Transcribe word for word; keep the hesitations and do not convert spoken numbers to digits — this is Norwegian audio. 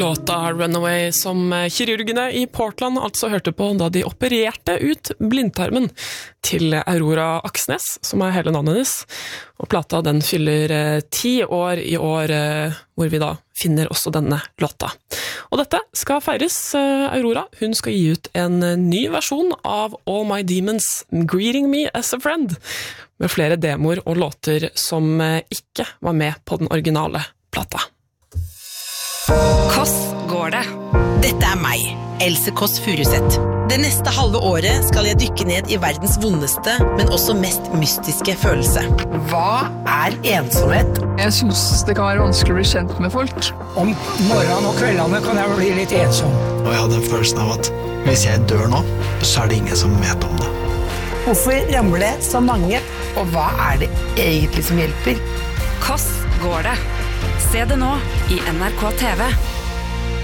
Låta Runaway som kirurgene i Portland altså hørte på da de opererte ut blindtarmen til Aurora Aksnes, som er hele navnet hennes. Og plata den fyller eh, ti år i år, eh, hvor vi da finner også denne låta. Og dette skal feires. eh, Aurora, hun skal gi ut en ny versjon av All My Demons, Greeting Me as a Friend, med flere demoer og låter som eh, ikke var med på den originale plata. Kåss går det. Dette er meg, Else Kåss Furuseth. Det neste halve året skal jeg dykke ned i verdens vondeste, men også mest mystiske følelse. Hva er ensomhet? Jeg synes det kan være vanskelig å bli kjent med folk. Om morgenen og kveldene kan jeg bli litt ensom. Og jeg hadde en følelsen av at hvis jeg dør nå, så er det ingen som vet om det. Hvorfor ramler det så mange? Og hva er det egentlig som hjelper? Kåss går det. Se det nå i N R K T V.